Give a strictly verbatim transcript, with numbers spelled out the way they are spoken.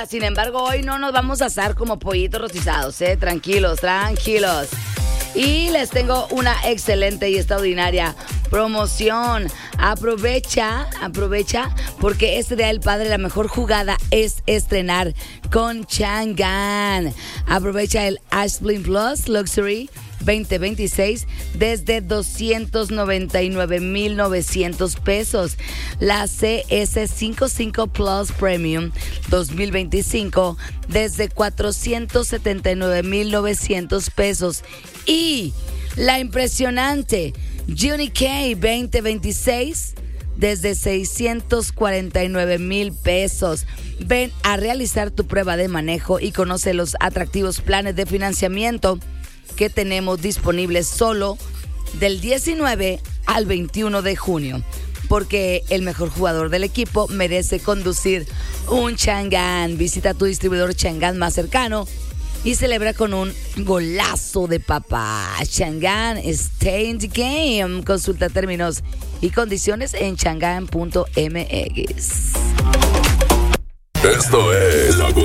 Sin embargo, hoy no nos vamos a asar como pollitos rostizados, ¿eh? Tranquilos, tranquilos. Y les tengo una excelente y extraordinaria promoción. Aprovecha, aprovecha, porque este Día del Padre la mejor jugada es estrenar con Chang'an. Aprovecha el Ashblin Plus Luxury veinte veintiséis desde doscientos noventa y nueve mil novecientos pesos. La C S cincuenta y cinco Plus Premium dos mil veinticinco desde cuatrocientos setenta y nueve mil novecientos pesos. Y la impresionante Uni-K veinte veintiséis desde seiscientos cuarenta y nueve mil pesos. Ven a realizar tu prueba de manejo y conoce los atractivos planes de financiamiento que tenemos disponibles solo del diecinueve al veintiuno de junio, porque el mejor jugador del equipo merece conducir un Chang'an. Visita tu distribuidor Chang'an más cercano y celebra con un golazo de papá. Chang'an, stay in the game. Consulta términos y condiciones en chang'an punto m x. Esto es la